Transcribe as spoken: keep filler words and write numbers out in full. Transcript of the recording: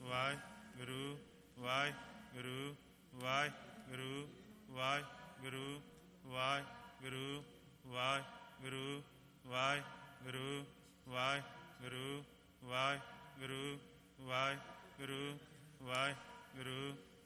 Waheguru Waheguru Waheguru Waheguru Waheguru Waheguru Waheguru Waheguru Waheguru Waheguru Waheguru Waheguru